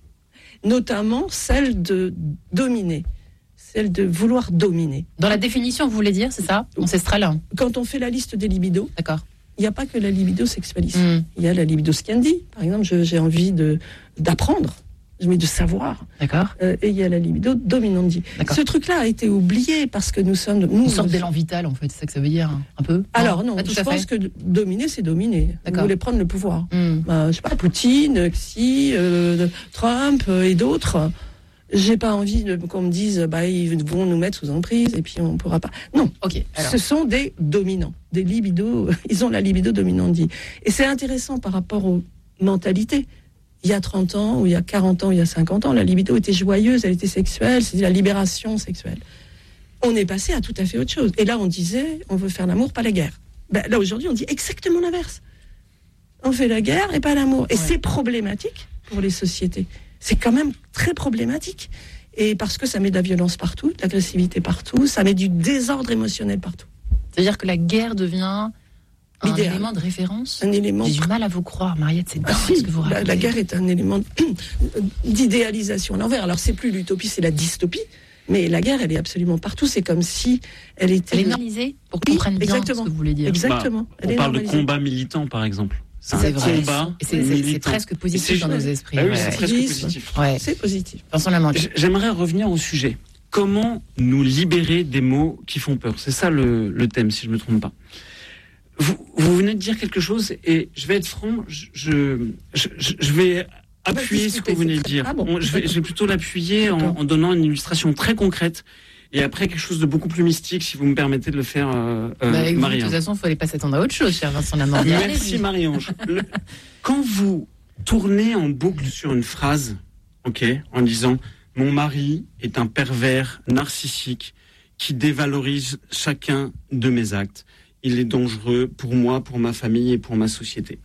notamment celle de dominer, celle de vouloir dominer. Dans la définition, vous voulez dire, c'est ça? Ancestrale. hein. Quand on fait la liste des libidos, D'accord. il n'y a pas que la libido sexualiste. Hmm. Il y a la libido scandi, par exemple, je- j'ai envie de, d'apprendre, j'ai envie de savoir. D'accord. Euh, et il y a la libido dominandi. D'accord. Ce truc-là a été oublié parce que nous sommes... Nous, Une sorte nous- d'élan vital, en fait, c'est ça que ça veut dire, un peu? Alors non, pas tout je à pense fait. que dominer, c'est dominer. Vous D'accord. voulez prendre le pouvoir. Hmm. Bah, je sais pas, Poutine, Xi, euh, Trump euh, et d'autres. J'ai pas envie de, qu'on me dise, bah, ils vont nous mettre sous emprise et puis on pourra pas. Non, Ok. Alors, ce sont des dominants, des libidos. Ils ont la libido dominandi. Et c'est intéressant par rapport aux mentalités. Il y a trente ans, ou il y a quarante ans, ou il y a cinquante ans, la libido était joyeuse, elle était sexuelle, c'est la libération sexuelle. On est passé à tout à fait autre chose. Et là, on disait, on veut faire l'amour, pas la guerre. Ben, là, aujourd'hui, on dit exactement l'inverse. On fait la guerre et pas l'amour. Et Ouais. c'est problématique pour les sociétés. C'est quand même très problématique. Et parce que ça met de la violence partout, de l'agressivité partout, ça met du désordre émotionnel partout. c'est-à-dire que la guerre devient un L'idéal. élément de référence? Un élément... J'ai du mal à vous croire, Mariette, c'est dingue Ah, si, ce que vous la, racontez. la guerre est un élément d'idéalisation à l'envers. Alors c'est plus l'utopie, c'est la dystopie. Mais la guerre, elle est absolument partout. C'est comme si elle était... Elle est normalisée pour qu'on Oui, comprenne bien exactement. ce que vous voulez dire. Exactement. Elle On est parle de normalisée. combat militant, par exemple. C'est C'est un vrai. combat Et c'est- c'est- c'est militant. presque Et positif c'est dans nos chouette. esprits. Ah oui, ouais, c'est ouais. presque Activisme. positif. Ouais. C'est positif. Vincent Lamandier. J- J'aimerais revenir au sujet. Comment nous libérer des mots qui font peur? C'est ça le, le thème, si je ne me trompe pas. Vous, vous venez de dire quelque chose et je vais être franc, je, je, je, je vais appuyer ce que vous venez de dire. Ah bon. On- je, vais, je vais plutôt l'appuyer en, D'accord. en donnant une illustration très concrète et après quelque chose de beaucoup plus mystique, si vous me permettez de le faire, euh, euh, Bah, et vous, de Marie. toute façon, il fallait pas s'attendre à autre chose, cher Vincent Lamandier. Merci Allez-y. Marie-Ange. Le- Quand vous tournez en boucle sur une phrase, ok, en disant « Mon mari est un pervers narcissique qui dévalorise chacun de mes actes. Il est dangereux pour moi, pour ma famille et pour ma société.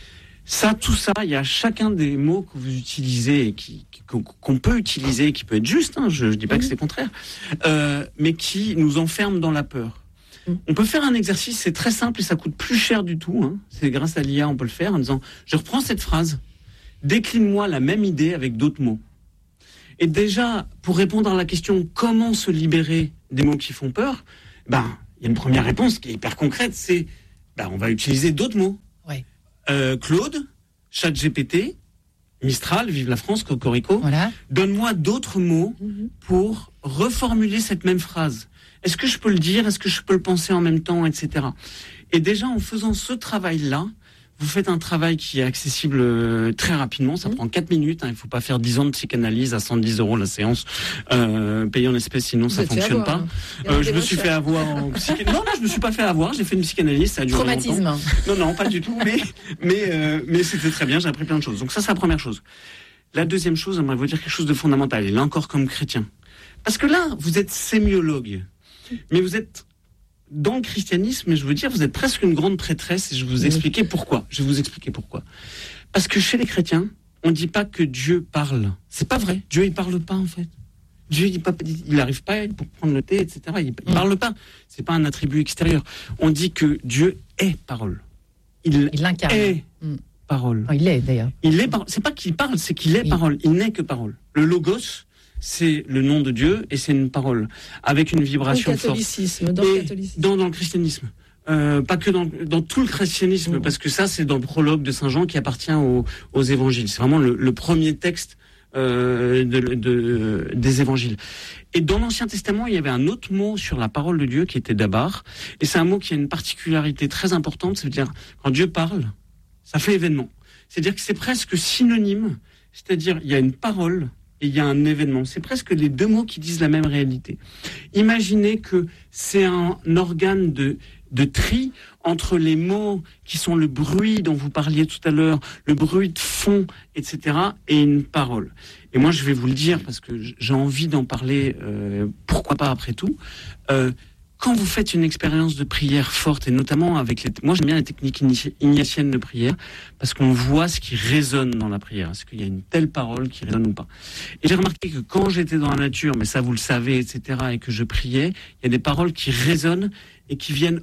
Ça, tout ça, il y a chacun des mots que vous utilisez, et qui, qui, qu'on peut utiliser, qui peut être juste, hein, je ne dis pas que c'est contraire, euh, mais qui nous enferme dans la peur. On peut faire un exercice, c'est très simple et ça coûte plus cher du tout. Hein. C'est grâce à l'I A, on peut le faire en disant, je reprends cette phrase, décline-moi la même idée avec d'autres mots. Et déjà, pour répondre à la question, comment se libérer des mots qui font peur, ben, il y a une première réponse qui est hyper concrète, c'est, ben, on va utiliser d'autres mots. Ouais. Euh, Claude, ChatGPT, Mistral, Vive la France, Cocorico, voilà. Donne-moi d'autres mots mm-hmm. pour reformuler cette même phrase. Est-ce que je peux le dire? Est-ce que je peux le penser en même temps, et cetera. Et déjà, en faisant ce travail-là, vous faites un travail qui est accessible euh, très rapidement. Ça mmh. prend quatre minutes. Hein, il ne faut pas faire dix ans de psychanalyse à cent dix euros la séance, euh, payé en espèces, sinon vous ça ne fonctionne pas. Hein. Euh, je me suis fait avoir en psychanalyse. Non, non, je me suis pas fait avoir. J'ai fait une psychanalyse. Ça a duré Traumatisme. longtemps. Non, non, pas du tout. Mais, mais, euh, mais c'était très bien. J'ai appris plein de choses. Donc ça, c'est la première chose. La deuxième chose, j'aimerais vous dire quelque chose de fondamental. Et là encore, comme chrétien. Parce que là, vous êtes sémiologue. Mais vous êtes dans le christianisme, et je veux dire, vous êtes presque une grande prêtresse, et je vais vous expliquer pourquoi. Je vais vous expliquer pourquoi. Parce que chez les chrétiens, on ne dit pas que Dieu parle. C'est pas vrai. Dieu, il parle pas, en fait. Dieu, il n'arrive pas pour prendre le thé, et cetera. Il, il parle pas. C'est pas un attribut extérieur. On dit que Dieu est parole. Il, il l'incarne. est mm. parole. Oh, il est, d'ailleurs. Il est parole. C'est pas qu'il parle, c'est qu'il est oui. parole. Il n'est que parole. Le logos, c'est le nom de Dieu et c'est une parole avec une vibration dans le catholicisme, forte. Dans le catholicisme. Dans, dans le christianisme. Euh, pas que dans, dans tout le christianisme, mmh. parce que ça, c'est dans le prologue de Saint Jean qui appartient aux, aux évangiles. C'est vraiment le, le premier texte euh, de, de, des évangiles. Et dans l'Ancien Testament, il y avait un autre mot sur la parole de Dieu qui était dabar. Et c'est un mot qui a une particularité très importante. Ça veut dire, quand Dieu parle, ça fait événement. C'est-à-dire que c'est presque synonyme. C'est-à-dire, il y a une parole et il y a un événement. C'est presque les deux mots qui disent la même réalité. Imaginez que c'est un organe de, de tri entre les mots qui sont le bruit dont vous parliez tout à l'heure, le bruit de fond, et cetera, et une parole. Et moi, je vais vous le dire parce que j'ai envie d'en parler, euh, pourquoi pas après tout. Euh, Quand vous faites une expérience de prière forte, et notamment avec les... Moi, j'aime bien les techniques ignatiennes de prière, parce qu'on voit ce qui résonne dans la prière. Est-ce qu'il y a une telle parole qui résonne ou pas? Et j'ai remarqué que quand j'étais dans la nature, mais ça vous le savez, et cetera, et que je priais, il y a des paroles qui résonnent et qui viennent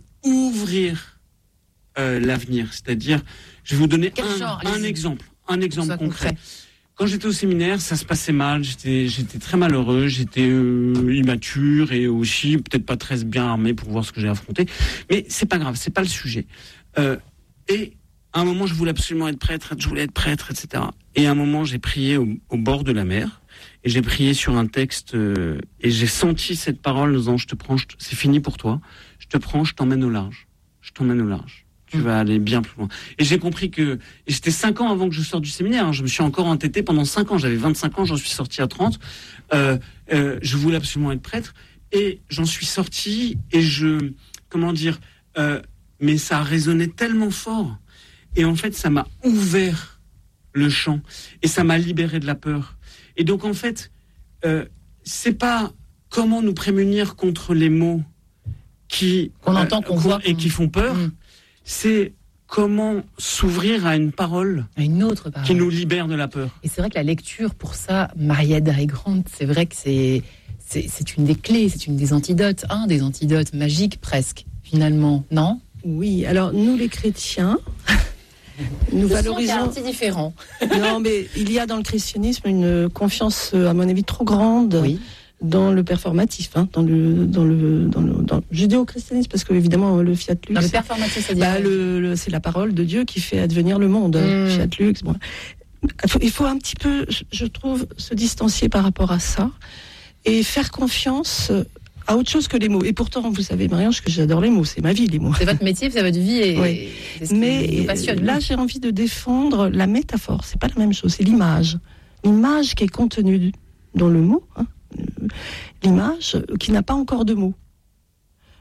ouvrir euh, l'avenir. C'est-à-dire, je vais vous donner un, genre, un exemple, un exemple concret. concret. Quand j'étais au séminaire, ça se passait mal, j'étais, j'étais très malheureux, j'étais euh, immature et aussi peut-être pas très bien armé pour voir ce que j'ai affronté. Mais c'est pas grave, c'est pas le sujet. Euh, et à un moment, je voulais absolument être prêtre, je voulais être prêtre, et cetera. Et à un moment, j'ai prié au, au bord de la mer et j'ai prié sur un texte euh, et j'ai senti cette parole nous disant, je te prends, je te, c'est fini pour toi, je te prends, je t'emmène au large, je t'emmène au large. Tu vas aller bien plus loin. Et j'ai compris que... Et c'était cinq ans avant que je sorte du séminaire. Hein. Je me suis encore entêté pendant cinq ans. J'avais vingt-cinq ans, j'en suis sorti à trente. Euh, euh, je voulais absolument être prêtre. Et j'en suis sorti et je... Comment dire euh, mais ça a résonné tellement fort. Et en fait, ça m'a ouvert le champ. Et ça m'a libéré de la peur. Et donc, en fait, euh, c'est pas comment nous prémunir contre les mots qui... Qu'on euh, entend, qu'on voit. Et qui font peur. Mmh. C'est comment s'ouvrir à une parole, à une autre parole qui nous libère de la peur. Et c'est vrai que la lecture, pour ça, Maria Grant, c'est vrai que c'est, c'est, c'est une des clés, c'est une des antidotes, un des antidotes magiques presque, finalement, non? Oui, alors nous les chrétiens, nous Je valorisons... sens qu'il y a un petit différent. Non, mais il y a dans le christianisme une confiance, à mon avis, trop grande. Oui. Dans le performatif, hein, dans le dans le dans le, dans le judéo-christianisme, parce que évidemment le fiat lux. Dans le performatif, c'est-à-dire bah, le, le, c'est la parole de Dieu qui fait advenir le monde. Mmh. Fiat lux. Bon. Il, faut, il faut un petit peu, je, je trouve, se distancier par rapport à ça et faire confiance à autre chose que les mots. Et pourtant, vous savez, Marie-Ange, que j'adore les mots. C'est ma vie, les mots. C'est votre métier, c'est votre vie, et, oui. c'est ce mais qui nous passionne. Là, j'ai envie de défendre la métaphore. C'est pas la même chose. C'est l'image, l'image qui est contenue dans le mot. Hein. L'image qui n'a pas encore de mots.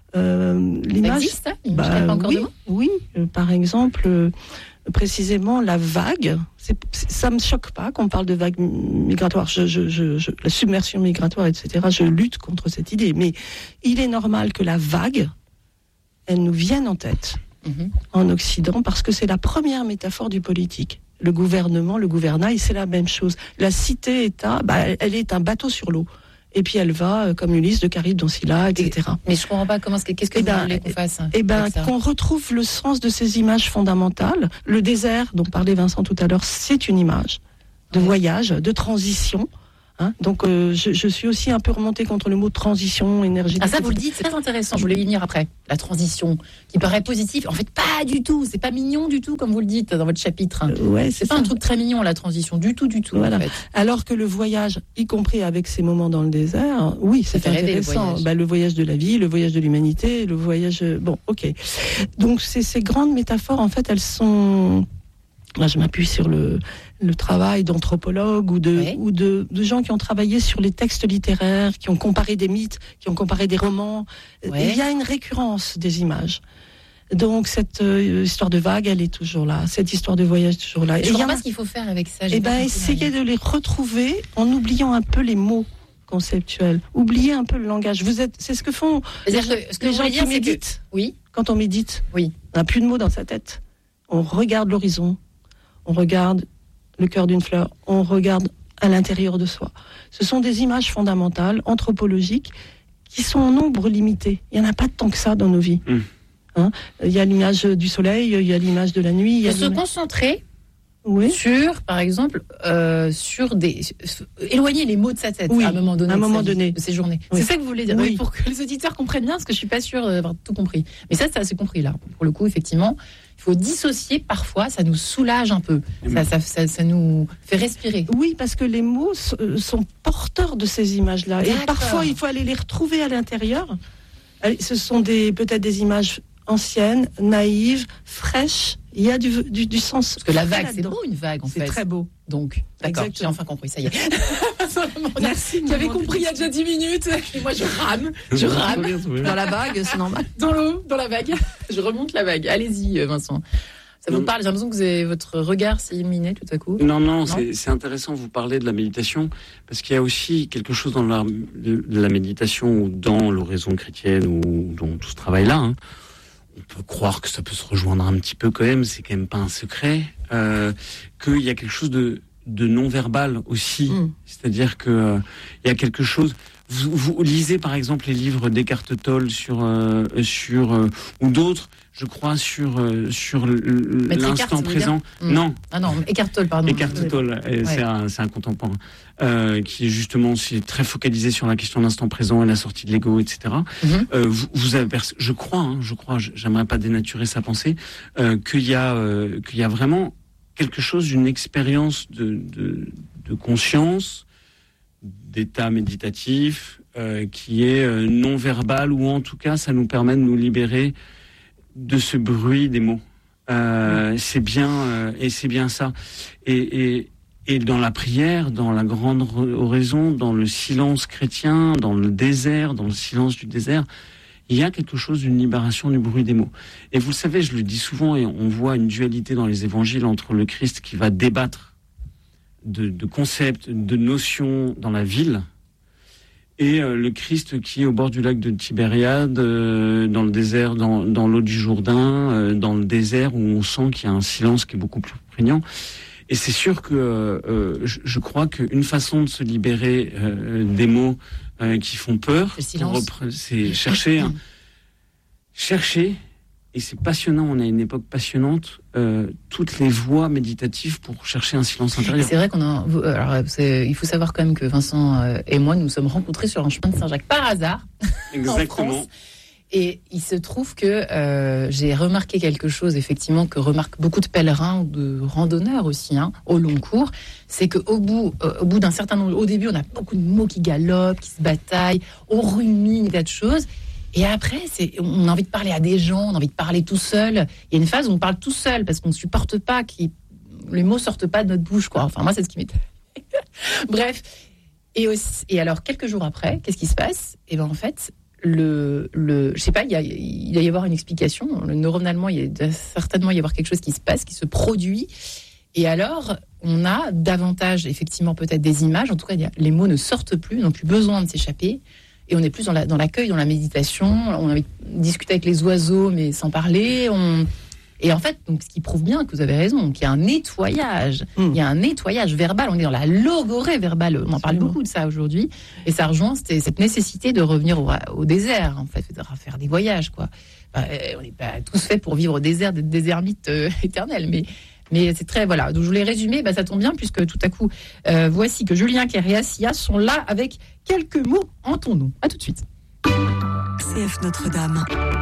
Euh, l'image, ça existe, ça l'image bah, pas encore oui, de mots oui. Euh, par exemple, euh, précisément la vague. C'est, c'est, ça me choque pas qu'on parle de vague migratoire. Je, je, je, je, la submersion migratoire, et cetera. Je lutte contre cette idée. Mais il est normal que la vague, elle nous vienne en tête mm-hmm. en Occident parce que c'est la première métaphore du politique. Le gouvernement, le gouvernail, c'est la même chose. La cité-État, bah, elle est un bateau sur l'eau. Et puis elle va, comme Ulysse, de Charybde dans Scylla, et cetera. Mais je comprends pas comment, qu'est-ce que et vous ben, voulez qu'on fasse Eh ben, qu'on retrouve le sens de ces images fondamentales. Le désert, dont parlait Vincent tout à l'heure, c'est une image de voyage, de transition. Hein, donc euh, je, je suis aussi un peu remontée contre le mot transition énergétique. Ah ça vous le dites, c'est très intéressant, je voulais y venir après. La transition, qui paraît positive, en fait pas du tout, c'est pas mignon du tout comme vous le dites dans votre chapitre. Euh, ouais, c'est, c'est pas ça. un truc très mignon la transition, du tout, du tout. Voilà. En fait. Alors que le voyage, y compris avec ces moments dans le désert, oui, c'est ça fait intéressant. Rêver, le, voyage. Bah, le voyage de la vie, le voyage de l'humanité, le voyage... Bon, ok. Donc ces, ces grandes métaphores, en fait, elles sont... Là, je m'appuie sur le, le travail d'anthropologues ou, de, ouais. ou de, de gens qui ont travaillé sur les textes littéraires, qui ont comparé des mythes, qui ont comparé des romans. Ouais. Il y a une récurrence des images. Donc cette euh, histoire de vague, elle est toujours là. Cette histoire de voyage est toujours là. Et je ne sais pas ce qu'il faut faire avec ça. Eh ben, essayez de les retrouver en oubliant un peu les mots conceptuels. Oubliez un peu le langage. Vous êtes, c'est ce que font les, que, ce que les gens dire, qui méditent. Que... Oui. Quand on médite, oui. on n'a plus de mots dans sa tête. On regarde l'horizon. On regarde le cœur d'une fleur, on regarde à l'intérieur de soi. Ce sont des images fondamentales, anthropologiques, qui sont en nombre limité. Il n'y en a pas tant que ça dans nos vies. Mmh. Hein, il y a l'image du soleil, il y a l'image de la nuit. Il y a se concentrer oui. sur, par exemple, euh, sur des... éloigner les mots de sa tête oui, à un moment donné, à un moment de, donné. de ces journées. Oui. C'est ça que vous voulez dire, oui. Pour que les auditeurs comprennent bien, parce que je ne suis pas sûre d'avoir tout compris. Mais ça, ça c'est compris là. Pour le coup, effectivement... Il faut dissocier parfois, ça nous soulage un peu, ça, ça, ça, ça nous fait respirer. Oui, parce que les mots sont porteurs de ces images-là. D'accord. Et parfois, il faut aller les retrouver à l'intérieur. Ce sont des, peut-être des images anciennes, naïves, fraîches. Il y a du, du, du sens. Parce que la vague, c'est beau une vague en c'est fait. C'est très beau. Donc, d'accord, j'ai enfin compris, ça y est. Merci. Qui avait compris il y a déjà dix minutes. Et moi, je rame, je rame dans la vague, c'est normal. Dans l'eau, dans la vague. Je remonte la vague. Allez-y, Vincent. Ça vous parle? J'ai l'impression que vous avez, votre regard s'est illuminé tout à coup. Non, non, non? C'est, c'est intéressant. Vous parlez de la méditation parce qu'il y a aussi quelque chose dans la, de la méditation ou dans l'oraison chrétienne ou dans tout ce travail-là. Hein. On peut croire que ça peut se rejoindre un petit peu quand même. C'est quand même pas un secret. Euh, qu'il y a quelque chose de, de non-verbal aussi. Mmh. C'est-à-dire que euh, il y a quelque chose. Vous, vous lisez par exemple les livres d'Eckhart Tolle sur euh, sur euh, ou d'autres, je crois sur euh, sur l'instant présent. Mmh. Non. Ah non, Eckhart Tolle, pardon. Eckhart Tolle, ouais. c'est un c'est un contemporain euh, qui est justement c'est très focalisé sur la question de l'instant présent et la sortie de l'ego, et cetera. Mmh. Euh, vous, vous avez, je crois, hein, je crois, j'aimerais pas dénaturer sa pensée, euh, qu'il y a euh, qu'il y a vraiment quelque chose d'une expérience de de, de conscience, d'état méditatif euh, qui est euh, non verbal, ou en tout cas ça nous permet de nous libérer de ce bruit des mots. Euh, mmh. C'est bien euh, et c'est bien ça. Et, et et dans la prière, dans la grande oraison, dans le silence chrétien, dans le désert, dans le silence du désert, il y a quelque chose d'une libération du bruit des mots. Et vous le savez, je le dis souvent, et on voit une dualité dans les évangiles entre le Christ qui va débattre De, de concepts, de notions dans la ville, et euh, le Christ qui est au bord du lac de Tibériade, euh, dans le désert, dans, dans l'eau du Jourdain, euh, dans le désert où on sent qu'il y a un silence qui est beaucoup plus prégnant. Et c'est sûr que euh, je, je crois qu'une façon de se libérer euh, des mots euh, qui font peur, c'est, repre- c'est chercher, un, chercher. Et c'est passionnant, on a une époque passionnante, euh, toutes les voies méditatives pour chercher un silence intérieur. Et c'est vrai qu'on a... Alors, c'est, il faut savoir quand même que Vincent et moi, nous nous sommes rencontrés sur un chemin de Saint-Jacques par hasard. Exactement. En France. Et il se trouve que euh, j'ai remarqué quelque chose, effectivement, que remarquent beaucoup de pèlerins ou de randonneurs aussi, hein, au long cours, c'est qu'au bout, euh, au bout d'un certain nombre... Au début, on a beaucoup de mots qui galopent, qui se bataillent, on rumine des tas de choses... Et après, c'est, on a envie de parler à des gens, on a envie de parler tout seul. Il y a une phase où on parle tout seul parce qu'on ne supporte pas que les mots sortent pas de notre bouche, quoi. Enfin, moi, c'est ce qui m'est Bref. Et, aussi, et alors, quelques jours après, qu'est-ce qui se passe ? Et ben, en fait, le, le, je sais pas, il, y a, il doit y avoir une explication. Le neuronalement, il doit certainement y avoir quelque chose qui se passe, qui se produit. Et alors, on a davantage, effectivement, peut-être des images. En tout cas, les mots ne sortent plus, n'ont plus besoin de s'échapper. Et on est plus dans, la, dans l'accueil, dans la méditation. On avait discuté avec les oiseaux, mais sans parler. On... Et en fait, donc, ce qui prouve bien que vous avez raison, qu'il y a un nettoyage. Mmh. Il y a un nettoyage verbal. On est dans la logorée verbale. On en parle beaucoup de ça aujourd'hui. Et ça rejoint cette, cette nécessité de revenir au, au désert, en fait, de faire des voyages, quoi. Enfin, on n'est pas tous faits pour vivre au désert, des, des ermites euh, éternels, mais... Mais c'est très, voilà. Donc je voulais résumer, bah, ça tombe bien, puisque tout à coup, euh, voici que Julien Clerc et Assia sont là avec quelques mots en ton nom. À tout de suite. R C F Notre-Dame.